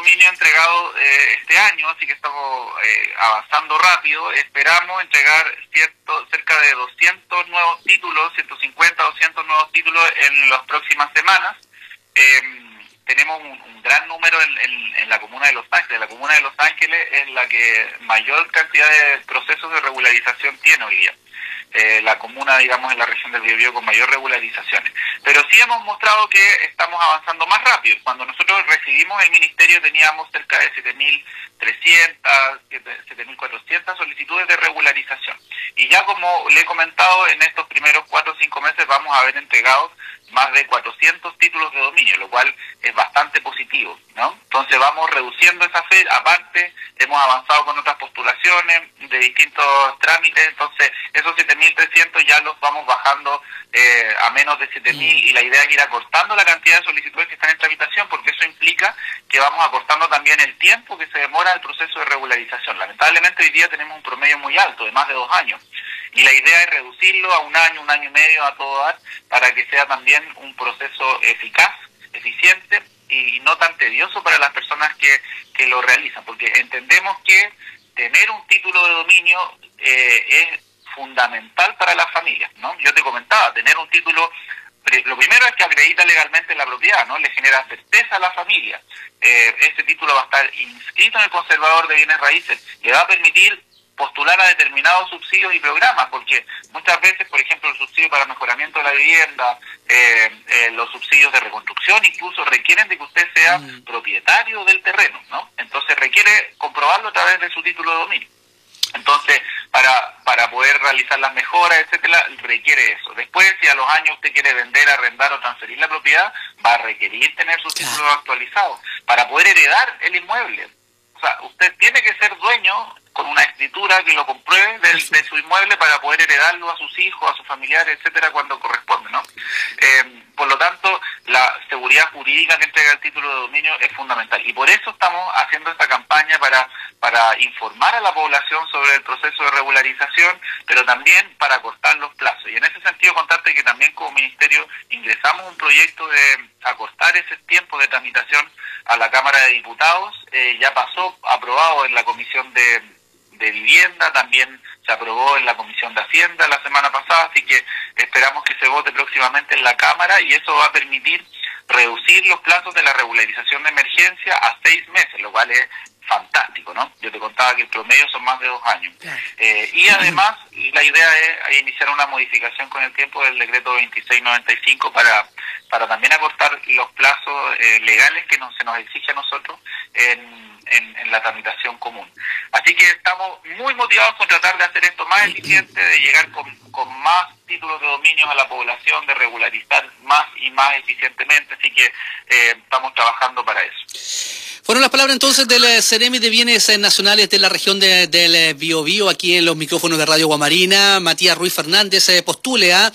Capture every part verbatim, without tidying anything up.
dominio entregado eh, este año, así que estamos eh, avanzando rápido. Esperamos entregar cierto, cerca de doscientos nuevos títulos, ciento cincuenta, doscientos nuevos títulos en las próximas semanas. Eh, tenemos un, un gran número en, en, en la comuna de Los Ángeles. La comuna de Los Ángeles es la que mayor cantidad de procesos de regularización tiene hoy día. Eh, la comuna, digamos, en la región del Biobío con mayor regularizaciones. Pero sí hemos mostrado que estamos avanzando más rápido. Cuando nosotros recibimos el ministerio teníamos cerca de siete mil trescientas, siete mil cuatrocientas solicitudes de regularización. Y ya como le he comentado, en estos primeros cuatro o cinco meses vamos a haber entregado más de cuatrocientos títulos de dominio, lo cual es bastante positivo, ¿no? Entonces vamos reduciendo esa fe. Aparte, hemos avanzado con otras postulaciones de distintos trámites, entonces esos siete mil trescientos ya los vamos bajando eh, a menos de siete mil, y la idea es ir acortando la cantidad de solicitudes que están en tramitación, porque eso implica que vamos acortando también el tiempo que se demora el proceso de regularización. Lamentablemente hoy día tenemos un promedio muy alto, de más de dos años, y la idea es reducirlo a un año, un año y medio a todo dar, para que sea también un proceso eficaz, eficiente y no tan tedioso para las personas que, que lo realizan, porque entendemos que tener un título de dominio eh, es fundamental para las familias, ¿no? Yo te comentaba, tener un título, lo primero es que acredita legalmente la propiedad, ¿no? Le genera certeza a la familia. Eh, este título va a estar inscrito en el conservador de bienes raíces, le va a permitir postular a determinados subsidios y programas, porque muchas veces, por ejemplo, el subsidio para mejoramiento de la vivienda, eh, eh, los subsidios de reconstrucción incluso requieren de que usted sea mm. propietario del terreno, ¿no? Entonces requiere comprobarlo a través de su título de dominio. Entonces, para para poder realizar las mejoras, etcétera, requiere eso. Después, si a los años usted quiere vender, arrendar o transferir la propiedad, va a requerir tener su título claro. actualizado para poder heredar el inmueble. O sea, usted tiene que ser dueño con una escritura que lo compruebe de, de su inmueble para poder heredarlo a sus hijos, a sus familiares, etcétera, cuando corresponde, ¿no? Eh, por lo tanto, la seguridad jurídica que entrega el título de dominio es fundamental. Y por eso estamos haciendo esta campaña para, para informar a la población sobre el proceso de regularización, pero también para acortar los plazos. Y en ese sentido, contarte que también como ministerio ingresamos un proyecto de acortar ese tiempo de tramitación a la Cámara de Diputados. Eh, ya pasó aprobado en la Comisión de, de Vivienda, también se aprobó en la Comisión de Hacienda la semana pasada, así que esperamos que se vote próximamente en la Cámara, y eso va a permitir reducir los plazos de la regularización de emergencia a seis meses, lo cual es fantástico, ¿no? Yo te contaba que el promedio son más de dos años. Eh, y además, la idea es iniciar una modificación con el tiempo del decreto veintiséis noventa y cinco para para también acortar los plazos eh, legales que nos, se nos exige a nosotros en, en, en la tramitación común. Así que estamos muy motivados con tratar de hacer esto más eficiente, de llegar con, con más títulos de dominio a la población, de regularizar más y más eficientemente, así que eh, estamos trabajando para eso. Fueron las palabras entonces del Ceremi de Bienes Nacionales de la región de, del Biobío, aquí en los micrófonos de Radio Guamarina. Matías Ruiz Fernández eh, postule ¿eh?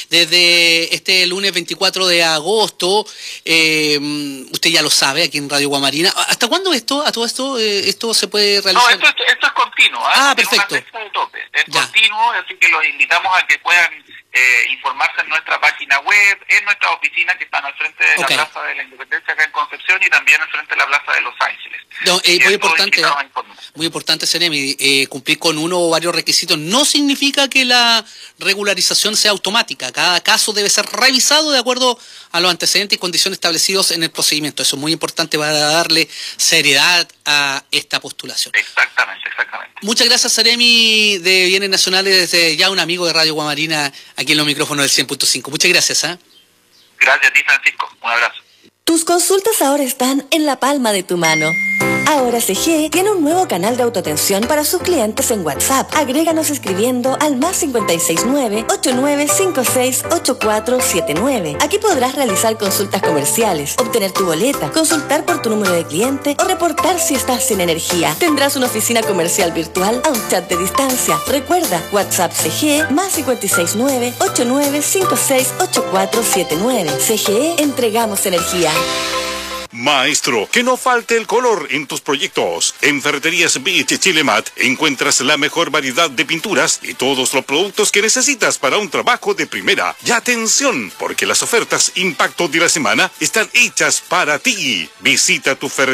desde este lunes veinticuatro de agosto. Eh, usted ya lo sabe, aquí en Radio Guamarina. ¿Hasta cuándo esto? ¿A todo esto eh, esto se puede realizar? No, esto, esto es continuo. ¿eh? Ah, perfecto. Es una fecha de tope. Es ya. continuo, así que los invitamos a que puedan eh, informarse en nuestra página web, en nuestras oficinas que están al frente de okay. la Plaza de la Independencia acá en Concepción, y también al frente de la Plaza de Los Ángeles. No, eh, muy importante, muy importante, Ceremi, eh, cumplir con uno o varios requisitos no significa que la regularización sea automática. Cada caso debe ser revisado de acuerdo a los antecedentes y condiciones establecidos en el procedimiento. Eso es muy importante para darle seriedad a esta postulación. Exactamente, exactamente. Muchas gracias, Ceremi de Bienes Nacionales, desde ya un amigo de Radio Guamarina, aquí en los micrófonos del cien punto cinco. Muchas gracias. ¿eh? Gracias a ti, Francisco. Un abrazo. Tus consultas ahora están en la palma de tu mano. Ahora C G tiene un nuevo canal de autoatención para sus clientes en WhatsApp. Agréganos escribiendo al más cinco seis nueve, ocho nueve cinco seis, ocho cuatro siete nueve. Aquí podrás realizar consultas comerciales, obtener tu boleta, consultar por tu número de cliente o reportar si estás sin energía. Tendrás una oficina comercial virtual a un chat de distancia. Recuerda, WhatsApp C G más cinco seis nueve, ocho nueve cinco seis, ocho cuatro siete nueve. C G E, entregamos energía. Maestro, que no falte el color en tus proyectos. En Ferreterías Beach Chilemat encuentras la mejor variedad de pinturas y todos los productos que necesitas para un trabajo de primera. Y atención, porque las ofertas Impacto de la semana están hechas para ti. Visita tu ferretería